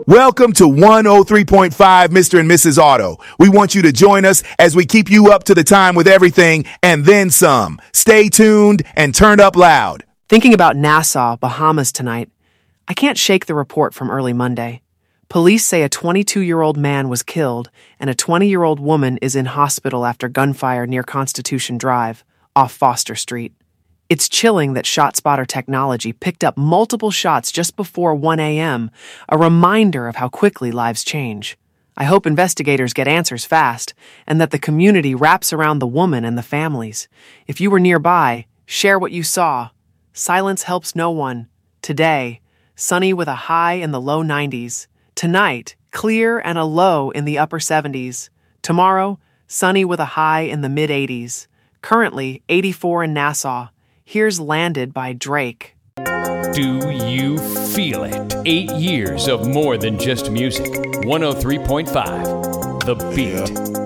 Welcome to 103.5 Mr. and Mrs. Auto. We want you to join us as we keep you up to the time with everything and then some. Stay tuned and turn up loud. Thinking about Nassau, Bahamas tonight, I can't shake the report from early Monday. Police say a 22-year-old man was killed and a 20-year-old woman is in hospital after gunfire near Constitution Drive, off Foster Street. It's chilling that ShotSpotter technology picked up multiple shots just before 1 a.m., a reminder of how quickly lives change. I hope investigators get answers fast and that the community wraps around the woman and the families. If you were nearby, share what you saw. Silence helps no one. Today, sunny with a high in the low 90s. Tonight, clear and a low in the upper 70s. Tomorrow, sunny with a high in the mid 80s. Currently, 84 in Nassau. Here's Landed by Drake. Do you feel it? 8 years of more than just music. 103.5 The Beat.